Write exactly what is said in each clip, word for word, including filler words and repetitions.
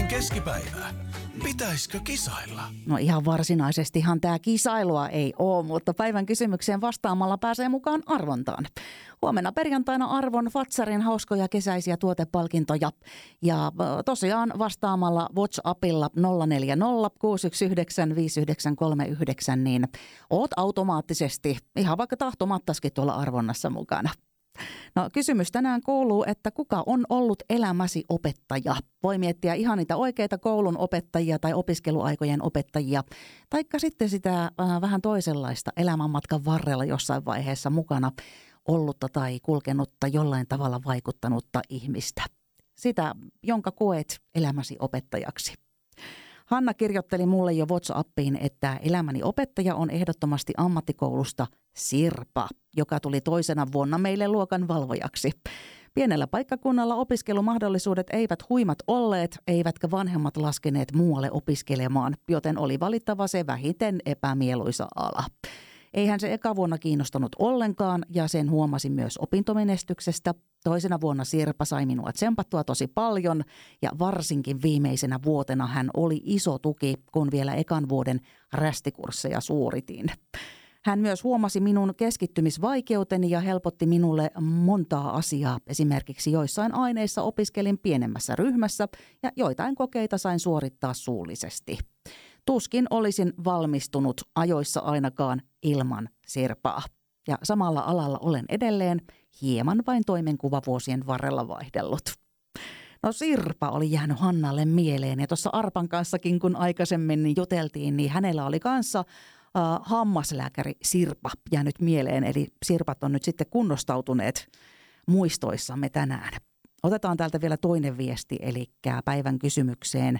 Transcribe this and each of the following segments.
keskipäivää. Pitäisikö kisailla? No ihan varsinaisestihan tämä kisailua ei ole, mutta päivän kysymykseen vastaamalla pääsee mukaan arvontaan. Huomenna perjantaina arvon Fatsarin hauskoja kesäisiä tuotepalkintoja. Ja tosiaan vastaamalla WhatsAppilla nolla neljä nolla kuusi yksi yhdeksän viisi yhdeksän kolme yhdeksän, niin oot automaattisesti ihan vaikka tahtomattaskin tuolla arvonnassa mukana. No kysymys tänään kuuluu, että kuka on ollut elämäsi opettaja? Voi miettiä ihan niitä oikeita koulun opettajia tai opiskeluaikojen opettajia, taikka sitten sitä äh, vähän toisenlaista elämänmatkan varrella jossain vaiheessa mukana ollutta tai kulkenutta jollain tavalla vaikuttanutta ihmistä. Sitä, jonka koet elämäsi opettajaksi. Hanna kirjoitteli mulle jo WhatsAppiin, että elämäni opettaja on ehdottomasti ammattikoulusta Sirpa, joka tuli toisena vuonna meille luokan valvojaksi. Pienellä paikkakunnalla opiskelumahdollisuudet eivät huimat olleet, eivätkä vanhemmat laskeneet muualle opiskelemaan, joten oli valittava se vähiten epämieluisa ala. Eihän se eka vuonna kiinnostanut ollenkaan ja sen huomasi myös opintomenestyksestä. Toisena vuonna Sirpa sai minua tsempattua tosi paljon ja varsinkin viimeisenä vuotena hän oli iso tuki, kun vielä ekan vuoden rästikursseja suoritin. Hän myös huomasi minun keskittymisvaikeuteni ja helpotti minulle montaa asiaa. Esimerkiksi joissain aineissa opiskelin pienemmässä ryhmässä ja joitain kokeita sain suorittaa suullisesti. Tuskin olisin valmistunut ajoissa ainakaan ilman Sirpaa. Ja samalla alalla olen edelleen hieman vain toimenkuvavuosien varrella vaihdellut. No Sirpa oli jäänyt Hannalle mieleen ja tuossa Arpan kanssakin kun aikaisemmin juteltiin, niin hänellä oli kanssa Uh, hammaslääkäri Sirpa jäänyt mieleen, eli Sirpat on nyt sitten kunnostautuneet muistoissamme tänään. Otetaan täältä vielä toinen viesti, eli päivän kysymykseen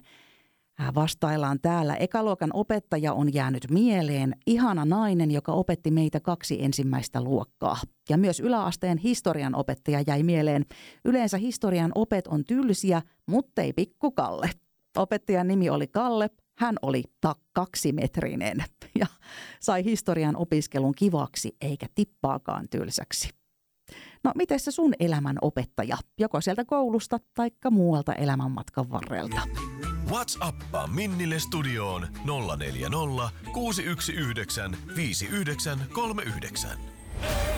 vastaillaan täällä. Ekaluokan opettaja on jäänyt mieleen, ihana nainen, joka opetti meitä kaksi ensimmäistä luokkaa. Ja myös yläasteen historian opettaja jäi mieleen. Yleensä historian opet on tylsiä, mutta ei pikku Kalle. Opettajan nimi oli Kalle. Hän oli ta- kaksimetrinen ja sai historian opiskelun kivaksi eikä tippaakaan tylsäksi. No miten se sun elämän opettaja, joko sieltä koulusta taikka muualta elämänmatkan varrelta? WhatsAppaa Minnille studioon nolla neljä nolla kuusi yksi yhdeksän viisi yhdeksän kolme yhdeksän.